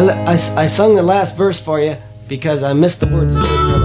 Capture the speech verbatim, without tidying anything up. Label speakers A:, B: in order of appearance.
A: I, I, I sung the last verse for you because I missed the words the first time.